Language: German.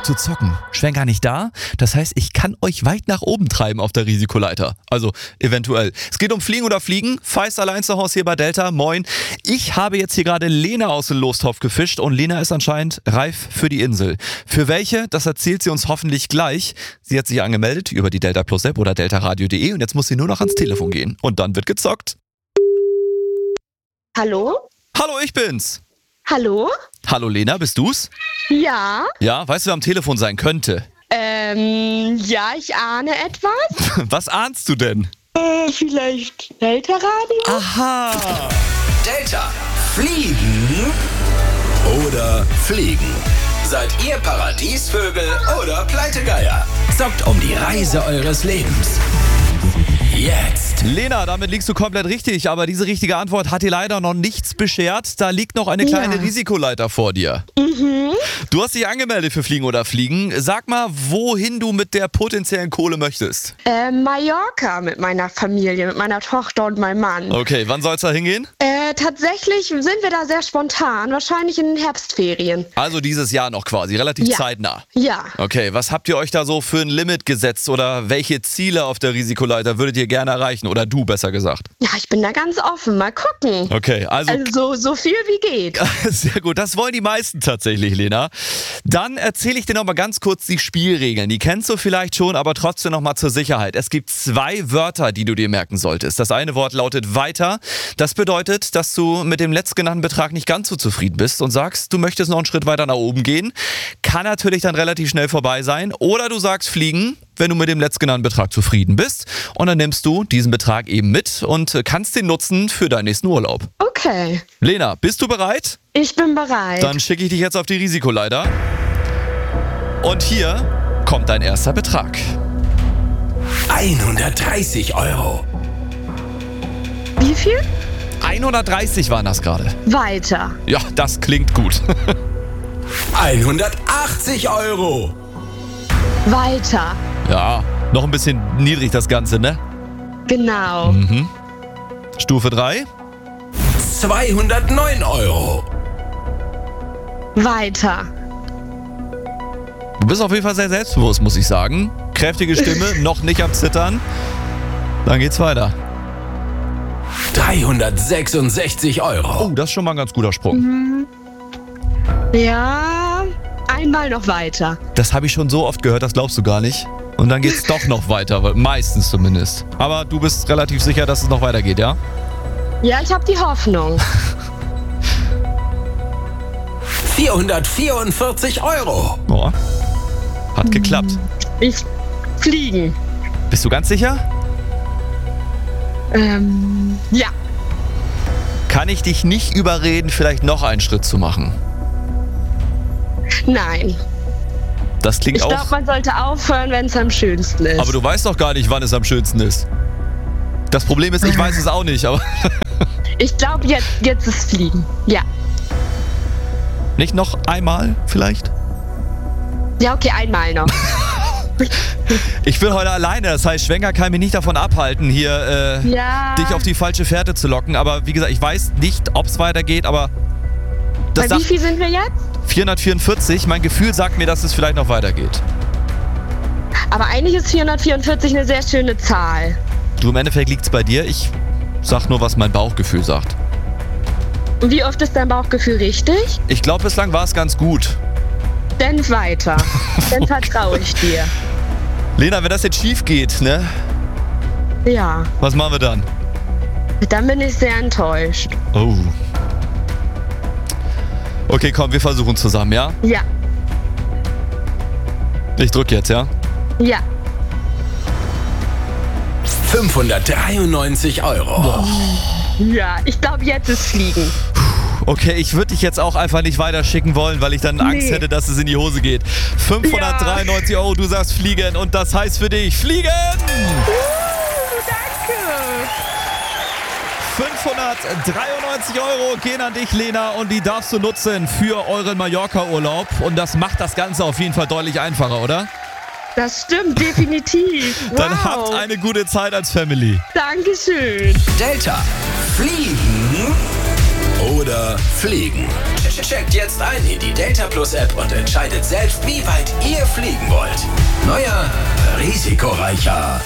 zu zocken. Schwenker nicht da. Das heißt, ich kann euch weit nach oben treiben auf der Risikoleiter. Also eventuell. Es geht um Fliegen oder Fliegen. Feist allein zu Hause hier bei Delta. Moin. Ich habe jetzt hier gerade Lena aus dem Lostopf gefischt und Lena ist anscheinend reif für die Insel. Für welche? Das erzählt sie uns hoffentlich gleich. Sie hat sich angemeldet über die Delta Plus App oder deltaradio.de und jetzt muss sie nur noch ans Telefon gehen. Und dann wird gezockt. Hallo? Hallo, ich bin's. Hallo? Hallo Lena, bist du's? Ja? Ja, weißt du, wer am Telefon sein könnte? Ja, ich ahne etwas. Was ahnst du denn? Vielleicht Delta-Radio? Aha. Delta. Fliegen oder fliegen? Seid ihr Paradiesvögel oder Pleitegeier? Zockt um die Reise eures Lebens. Jetzt. Lena, damit liegst du komplett richtig, aber diese richtige Antwort hat dir leider noch nichts beschert. Da liegt noch eine kleine Risikoleiter vor dir. Du hast dich angemeldet für Fliegen oder Fliegen. Sag mal, wohin du mit der potenziellen Kohle möchtest. Mallorca mit meiner Familie, mit meiner Tochter und meinem Mann. Okay, wann soll's da hingehen? Tatsächlich sind wir da sehr spontan, wahrscheinlich in den Herbstferien. Also dieses Jahr noch quasi, relativ zeitnah. Ja. Okay, was habt ihr euch da so für ein Limit gesetzt oder welche Ziele auf der Risikoleiter würdet ihr gerne erreichen? Oder du, besser gesagt. Ja, ich bin da ganz offen. Mal gucken. Okay, also so viel wie geht. Sehr gut, das wollen die meisten tatsächlich, Lena. Dann erzähle ich dir noch mal ganz kurz die Spielregeln. Die kennst du vielleicht schon, aber trotzdem noch mal zur Sicherheit. Es gibt 2 Wörter, die du dir merken solltest. Das eine Wort lautet weiter. Das bedeutet, dass du mit dem letztgenannten Betrag nicht ganz so zufrieden bist und sagst, du möchtest noch einen Schritt weiter nach oben gehen. Kann natürlich dann relativ schnell vorbei sein. Oder du sagst fliegen, wenn du mit dem letztgenannten Betrag zufrieden bist. Und dann nimmst du diesen Betrag eben mit und kannst den nutzen für deinen nächsten Urlaub. Okay. Lena, bist du bereit? Ich bin bereit. Dann schicke ich dich jetzt auf die Risikoleiter. Und hier kommt dein erster Betrag. 130 €. Wie viel? 130 waren das gerade. Weiter. Ja, das klingt gut. 180 €. Weiter. Ja, noch ein bisschen niedrig das Ganze, ne? Genau. Stufe 3. 209 €. Weiter. Du bist auf jeden Fall sehr selbstbewusst, muss ich sagen. Kräftige Stimme, noch nicht am Zittern. Dann geht's weiter. 366 €. Oh, das ist schon mal ein ganz guter Sprung. Ja, einmal noch weiter. Das habe ich schon so oft gehört, das glaubst du gar nicht. Und dann geht's doch noch weiter, meistens zumindest. Aber du bist relativ sicher, dass es noch weitergeht, ja? Ja, ich habe die Hoffnung. 444 €. Boah, hat geklappt. Ich fliegen. Bist du ganz sicher? Ja. Kann ich dich nicht überreden, vielleicht noch einen Schritt zu machen? Nein. Das klingt Ich auch... glaube, man sollte aufhören, wenn es am schönsten ist. Aber du weißt doch gar nicht, wann es am schönsten ist. Das Problem ist, ich weiß es auch nicht, aber... Ich glaube, jetzt ist Fliegen. Ja. Nicht noch einmal vielleicht? Ja, okay, einmal noch. Ich bin heute alleine, das heißt, Schwenker kann mich nicht davon abhalten, hier dich auf die falsche Fährte zu locken. Aber wie gesagt, ich weiß nicht, ob es weitergeht, aber... Bei wie viel sind wir jetzt? 444. Mein Gefühl sagt mir, dass es vielleicht noch weitergeht. Aber eigentlich ist 444 eine sehr schöne Zahl. Du, im Endeffekt liegt es bei dir. Ich sag nur, was mein Bauchgefühl sagt. Und wie oft ist dein Bauchgefühl richtig? Ich glaube, bislang war es ganz gut. Dann weiter. Dann vertraue ich dir. Lena, wenn das jetzt schief geht, ne? Ja. Was machen wir dann? Dann bin ich sehr enttäuscht. Oh. Okay, komm, wir versuchen zusammen, ja? Ja. Ich drück jetzt, ja? Ja. 593 €. Ja, ich glaube, jetzt ist Fliegen. Okay, ich würde dich jetzt auch einfach nicht weiter schicken wollen, weil ich dann Angst hätte, dass es in die Hose geht. 593 €, du sagst fliegen und das heißt für dich fliegen! Danke! 593 € gehen an dich, Lena, und die darfst du nutzen für euren Mallorca-Urlaub. Und das macht das Ganze auf jeden Fall deutlich einfacher, oder? Das stimmt, definitiv. Wow. Dann habt eine gute Zeit als Family. Dankeschön. Delta. Fliegen oder fliegen? Checkt jetzt ein in die Delta Plus App und entscheidet selbst, wie weit ihr fliegen wollt. Neuer, risikoreicher.